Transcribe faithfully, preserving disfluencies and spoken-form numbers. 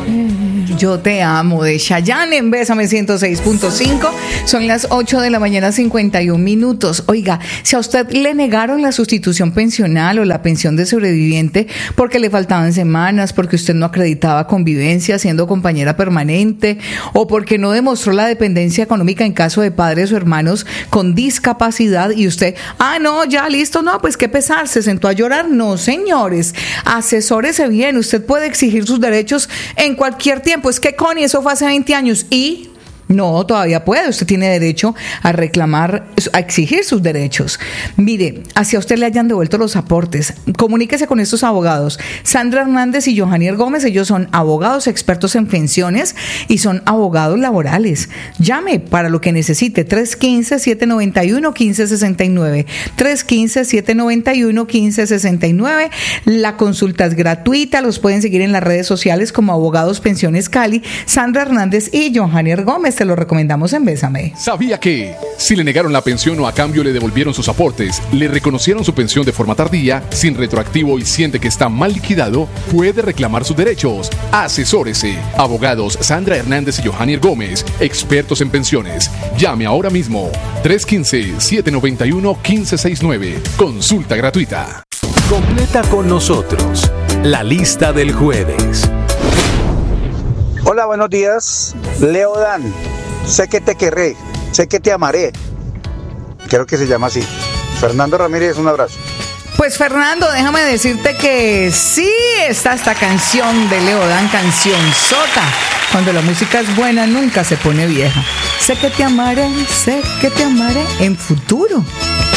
Yo te amo, de Chayanne en Bésame ciento seis punto cinco. Son las ocho de la mañana, cincuenta y un minutos. Oiga, si a usted le negaron la sustitución pensional o la pensión de sobreviviente porque le faltaban semanas, porque usted no acreditaba convivencia siendo compañera permanente, o porque no demostró la dependencia económica en caso de padres o hermanos con discapacidad, y usted, ah, no, ya listo, no, pues qué pesar, se sentó a llorar. No, señores, asesórese bien. Usted puede exigir sus derechos en cualquier tiempo. Es que, Connie, eso fue hace veinte años y... No, todavía puede. Usted tiene derecho a reclamar, a exigir sus derechos. Mire, hacia usted le hayan devuelto los aportes, comuníquese con estos abogados. Sandra Hernández y Johanier Gómez, ellos son abogados expertos en pensiones y son abogados laborales. Llame para lo que necesite, tres uno cinco, siete nueve uno, uno cinco seis nueve, tres uno cinco, siete nueve uno, uno cinco seis nueve. La consulta es gratuita, los pueden seguir en las redes sociales como Abogados Pensiones Cali, Sandra Hernández y Johanier Gómez. Te lo recomendamos en Bésame. ¿Sabía que si le negaron la pensión o a cambio le devolvieron sus aportes, le reconocieron su pensión de forma tardía, sin retroactivo y siente que está mal liquidado, puede reclamar sus derechos? Asesórese. Abogados Sandra Hernández y Johanier Gómez, expertos en pensiones. Llame ahora mismo. tres uno cinco, siete nueve uno, uno cinco seis nueve. Consulta gratuita. Completa con nosotros la lista del jueves. Hola, buenos días. Leo Dan, sé que te querré, sé que te amaré. Creo que se llama así. Fernando Ramírez, un abrazo. Pues Fernando, déjame decirte que sí está esta canción de Leo Dan, canción sota. Cuando la música es buena, nunca se pone vieja. Sé que te amaré, sé que te amaré en futuro.